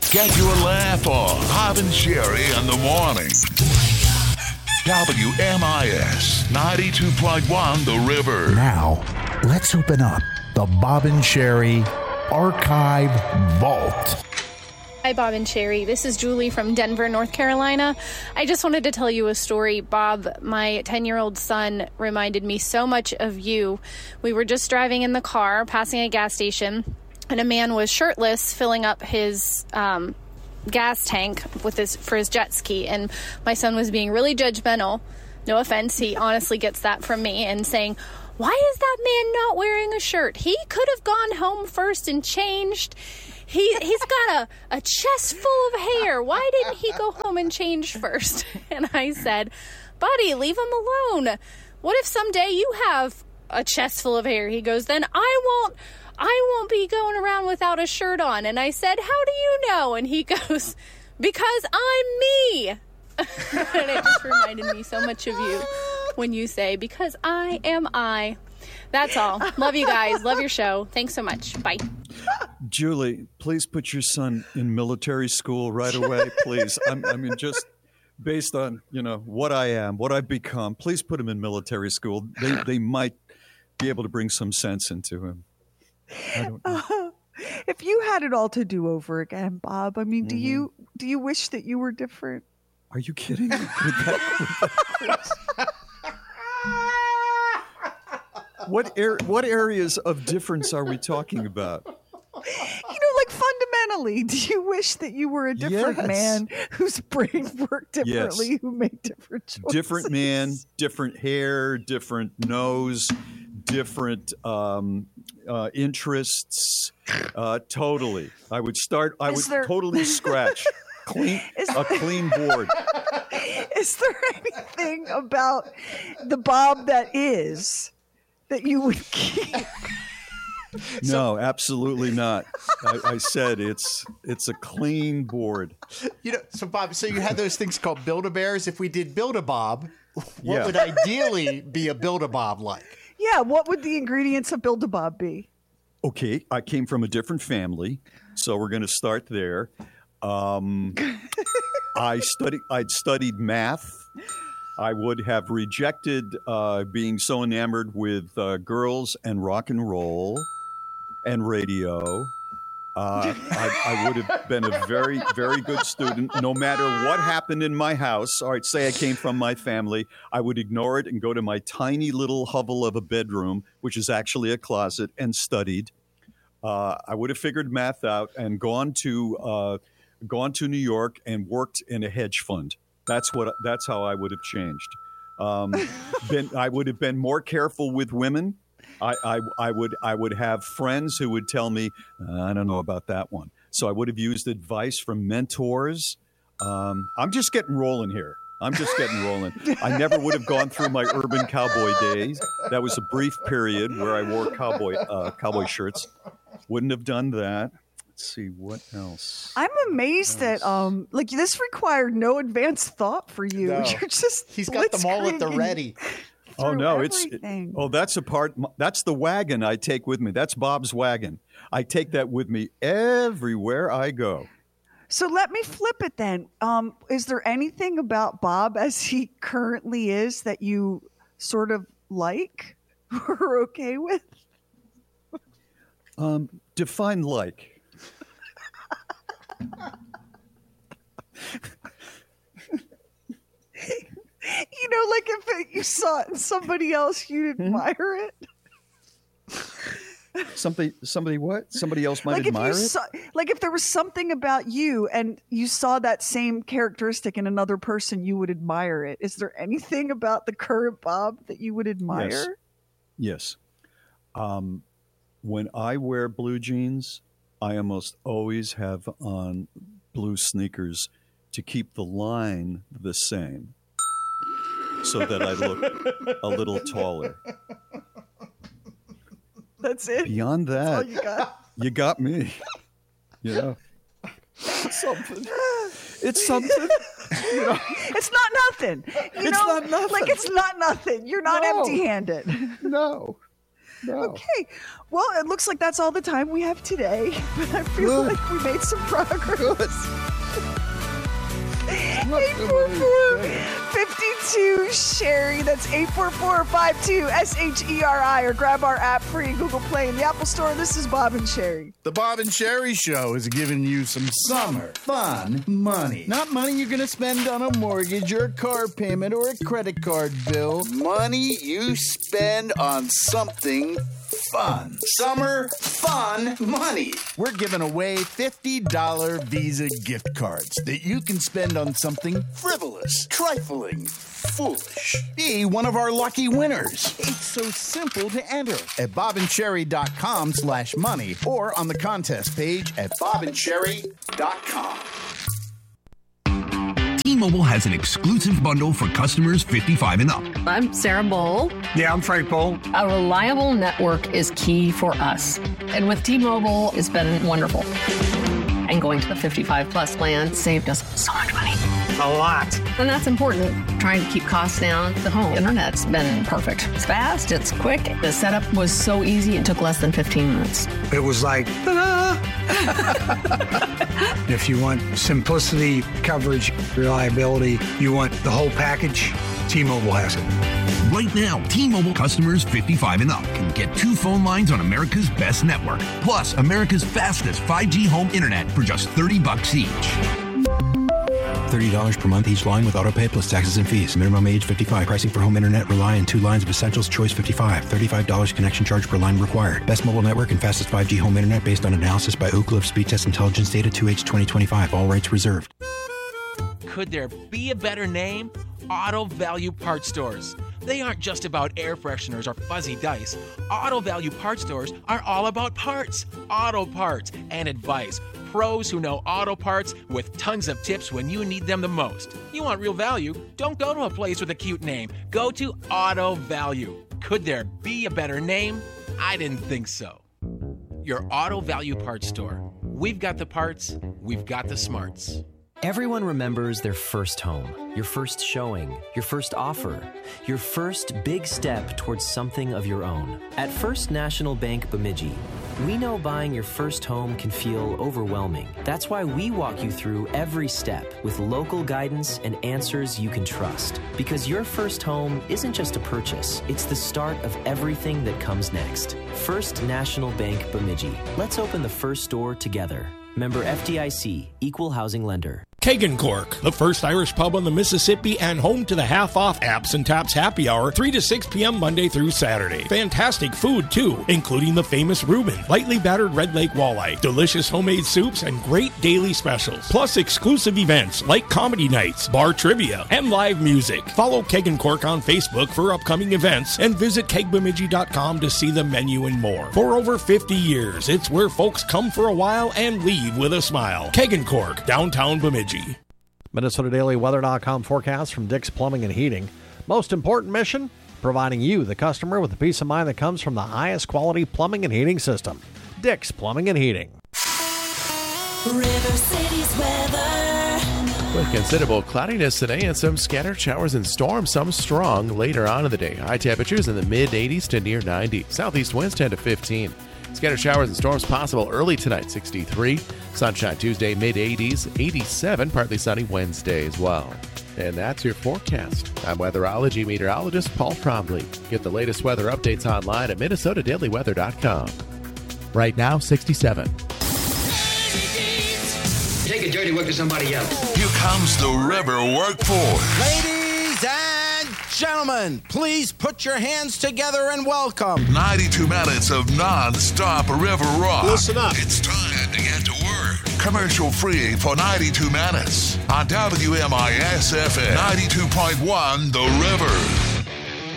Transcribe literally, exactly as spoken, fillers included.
Get your laugh on. Bob and Sherry in the morning. W M I S ninety-two point one The River. Now, let's open up the Bob and Sherry Archive Vault. Hi, Bob and Sherry. This is Julie from Denver, North Carolina. I just wanted to tell you a story. Bob, my ten-year-old son reminded me so much of you. We were just driving in the car, passing a gas station, and a man was shirtless filling up his um, gas tank with his for his jet ski. And my son was being really judgmental. No offense, he honestly gets that from me, and saying, "Why is that man not wearing a shirt? He could have gone home first and changed. He, he's got a, a chest full of hair. Why didn't he go home and change first?" And I said, "Buddy, leave him alone. What if someday you have a chest full of hair?" He goes, "Then I won't, I won't be going around without a shirt on." And I said, "How do you know?" And he goes, "Because I'm me." And it just reminded me so much of you when you say, "Because I am I." That's all. Love you guys. Love your show. Thanks so much. Bye. Julie, please put your son in military school right away, please. I'm, I mean, just based on, you know, what I am, what I've become, please put him in military school. They they might be able to bring some sense into him. I don't know. Uh, if you had it all to do over again, Bob, I mean, mm-hmm. do you do you wish that you were different? Are you kidding? With that, with that what er, what areas of difference are we talking about? You know, like fundamentally, do you wish that you were a different yes. man whose brain worked differently, yes. who made different choices? Different man, different hair, different nose, different um, uh, interests. Uh, totally. I would start, I Is would there... totally scratch clean, Is a clean board. Is there anything about the Bob that is that you would keep? No, so, absolutely not. I, I said it's it's a clean board. You know, so Bob, so you had those things called Build-A-Bears. If we did Build-A-Bob, what yeah. would ideally be a Build-A-Bob like? Yeah, what would the ingredients of Build-A-Bob be? Okay, I came from a different family, so we're going to start there. Um, I studied. I'd studied math. I would have rejected uh, being so enamored with uh, girls and rock and roll and radio. Uh, I, I would have been a very, very good student. No matter what happened in my house, or I'd say I came from my family, I would ignore it and go to my tiny little hovel of a bedroom, which is actually a closet, and studied. Uh, I would have figured math out and gone to uh, gone to New York and worked in a hedge fund. That's what. That's how I would have changed. Um, been, I would have been more careful with women. I, I, I would. I would have friends who would tell me, I don't know about that one. So I would have used advice from mentors. Um, I'm just getting rolling here. I'm just getting rolling. I never would have gone through my urban cowboy days. That was a brief period where I wore cowboy uh, cowboy shirts. Wouldn't have done that. Let's see, what else? I'm amazed that um like this required no advanced thought for you. No. You're just He's got them all at the ready. Oh no, it's everything. oh that's a part. That's the wagon I take with me. That's Bob's wagon. I take that with me everywhere I go. So let me flip it then. Um, is there anything about Bob as he currently is that you sort of like or okay with? Um, define like. You know, like if it, you saw it in somebody else, you'd admire it. Somebody, somebody, what? Somebody else might like admire if you it. Saw, like if there was something about you, and you saw that same characteristic in another person, you would admire it. Is there anything about the current Bob that you would admire? Yes. Yes. Um, when I wear blue jeans, I almost always have on blue sneakers to keep the line the same, so that I look a little taller. That's it. Beyond that, That's all you got. You got me. You know, it's something. It's something. You know? It's not nothing. You it's know, not nothing. Like it's not nothing. You're not no. empty-handed. No. No. Okay. Well, it looks like that's all the time we have today. But I feel Good. like we made some progress. Good. eight four four, five two, Sherry. That's eight four four, five two, S H E R I. Or grab our app free Google Play in the Apple Store. This is Bob and Sherry. The Bob and Sherry Show is giving you some summer fun money. Not money you're going to spend on a mortgage or a car payment or a credit card bill. Money you spend on something fun. Summer fun money. We're giving away fifty dollars Visa gift cards that you can spend on something frivolous, trifling, foolish. Be one of our lucky winners. It's so simple to enter at bobandcherry.com slash money or on the contest page at bobandcherry dot com. T-Mobile has an exclusive bundle for customers fifty-five and up. I'm Sarah Bowl. Yeah, I'm Frank Bowl. A reliable network is key for us. And with T-Mobile, it's been wonderful. And going to the fifty-five plus plan saved us so much money. A lot. And that's important. Trying to keep costs down. The home internet's been perfect. It's fast, it's quick. The setup was so easy, it took less than fifteen minutes. It was like, ta-da! If you want simplicity, coverage, reliability, you want the whole package, T-Mobile has it. Right now, T-Mobile customers fifty-five and up can get two phone lines on America's best network, plus America's fastest five G home internet for just thirty bucks each. thirty dollars per month each line with autopay plus taxes and fees. Minimum age fifty-five. Pricing for home internet rely on two lines of Essentials Choice fifty-five. thirty-five dollars connection charge per line required. Best mobile network and fastest five G home internet based on analysis by Ookla of Speed Test Intelligence Data two H twenty twenty-five. All rights reserved. Could there be a better name? Auto Value Parts Stores. They aren't just about air fresheners or fuzzy dice. Auto Value Parts Stores are all about parts, auto parts, and advice. Pros who know auto parts with tons of tips when you need them the most. You want real value? Don't go to a place with a cute name. Go to Auto Value. Could there be a better name? I didn't think so. Your Auto Value Parts Store. We've got the parts, we've got the smarts. Everyone remembers their first home, your first showing, your first offer, your first big step towards something of your own. At First National Bank Bemidji, we know buying your first home can feel overwhelming. That's why we walk you through every step with local guidance and answers you can trust. Because your first home isn't just a purchase, it's the start of everything that comes next. First National Bank Bemidji. Let's open the first door together. Member F D I C, Equal Housing Lender. Kegan Cork, the first Irish pub on the Mississippi and home to the half-off Apps and Taps happy hour, three to six p.m. Monday through Saturday. Fantastic food, too, including the famous Reuben, lightly battered Red Lake walleye, delicious homemade soups, and great daily specials. Plus exclusive events like comedy nights, bar trivia, and live music. Follow Kegan Cork on Facebook for upcoming events and visit keg bemidji dot com to see the menu and more. For over fifty years, it's where folks come for a while and leave with a smile. Kegan Cork, downtown Bemidji. Minnesota Daily Weather dot com forecast from Dick's Plumbing and Heating. Most important mission, providing you, the customer, with the peace of mind that comes from the highest quality plumbing and heating system. Dick's Plumbing and Heating. River City's weather. With considerable cloudiness today and some scattered showers and storms, some strong later on in the day. High temperatures in the mid eighties to near ninety. Southeast winds ten to fifteen. Scattered showers and storms possible early tonight, sixty-three. Sunshine Tuesday, mid eighties, eighty-seven. Partly sunny Wednesday as well. And that's your forecast. I'm weatherology meteorologist Paul Trombley. Get the latest weather updates online at minnesota daily weather dot com. Right now, sixty-seven. Take a dirty work to somebody else. Here comes the river workforce. Ladies and gentlemen, please put your hands together and welcome. ninety-two minutes of non-stop river rock. Listen up. It's time to get to work. Commercial free for ninety-two minutes on W M I S F M ninety-two point one The River.